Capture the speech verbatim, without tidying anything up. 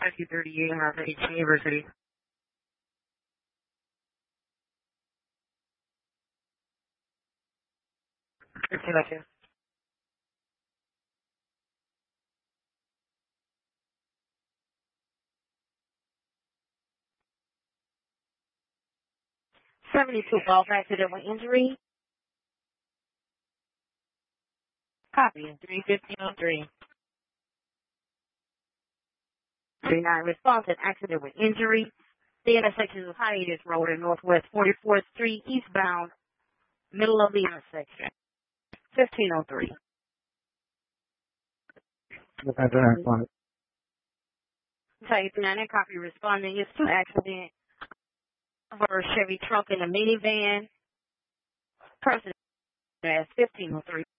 two thirty-eight North H University. fifteen oh two. seventy-two golf accident with injury. Copy. three fifteen oh three. thirty-nine response an accident with injury. The intersection of Hiatus Road and Northwest forty-fourth Street eastbound, middle of the intersection. fifteen oh three. Type nine copy responding is to accident of a Chevy truck and a minivan. Person as fifteen oh three.